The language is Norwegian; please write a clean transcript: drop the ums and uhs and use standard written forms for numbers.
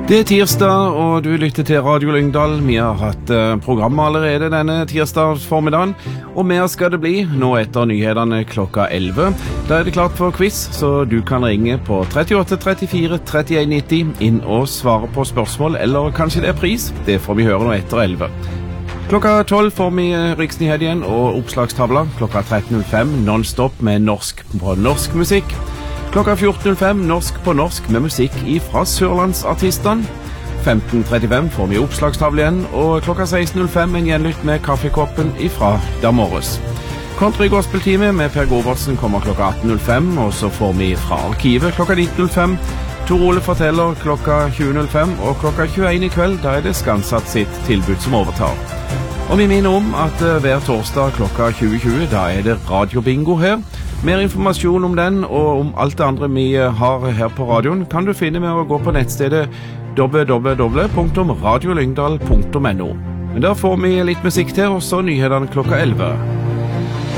Det tirsdag, og du lytter til Radio Lyngdal. Vi har hatt program allerede denne tirsdags formiddagen, og mer skal det bli nå etter nyhetene klokka 11. Da er det klart for quiz, så du kan ringe på 38 34 31 90 inn og svare på spørsmål, eller kanskje det er pris. Det får vi høre nå etter 11. Klokka 12 får vi Riksnyhet igjen og oppslagstavla. Klokka 13.05 non-stop med norsk på norsk musikk. Klokka 14.05 norsk på norsk med musikk fra Sørlandsartistene. 15.35 får vi oppslagstavle igjen, og klokka 16.05 en gjenlytt med kaffekoppen fra Da Morges. Country Gospel-time med Per Govertsen kommer klokka 18.05, og så får vi fra arkivet klokka 19.05. Tor Ole forteller klokka 20.05, og klokka 21 i kveld, da er det Skansatt sitt tilbud som overtar. Og vi minner om at hver torsdag klokka 20.20, da er det radiobingo her. Mer informasjon om den og om alt det andre vi har her på radioen kan du finne med å gå på nettstedet www.radiolyngdal.no. Men da får vi litt musikk til, og så nyhetene klokka 11.